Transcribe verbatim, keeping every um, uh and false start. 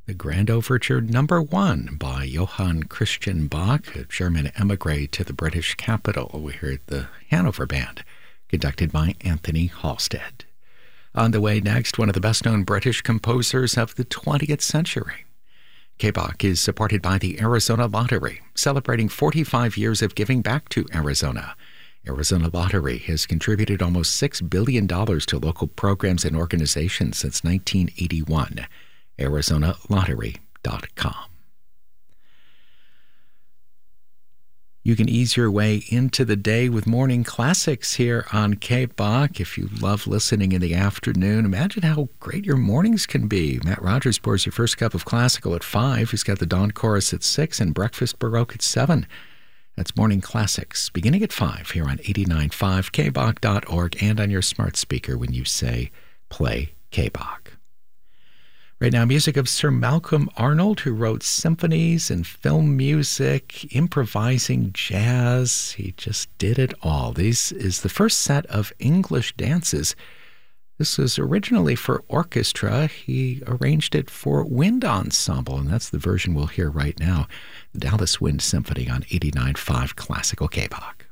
The Grand Overture Number One by Johann Christian Bach, a German emigre to the British capital. We heard the Hanover Band, conducted by Anthony Halstead. On the way next, one of the best-known British composers of the twentieth century. K-Bach is supported by the Arizona Lottery, celebrating forty-five years of giving back to Arizona. Arizona Lottery has contributed almost six billion dollars to local programs and organizations since nineteen eighty-one. Arizona Lottery dot com. You can ease your way into the day with morning classics here on K-Bach. If you love listening in the afternoon, imagine how great your mornings can be. Matt Rogers pours your first cup of classical at five. He's got the Dawn Chorus at six and Breakfast Baroque at seven. That's Morning Classics, beginning at five here on eighty-nine point five K B A C dot org and on your smart speaker when you say, play K-Bach. Right now, music of Sir Malcolm Arnold, who wrote symphonies and film music, improvising jazz. He just did it all. This is the first set of English dances. This was originally for orchestra. He arranged it for wind ensemble, and that's the version we'll hear right now. The Dallas Wind Symphony on eighty-nine point five Classical K-Bach.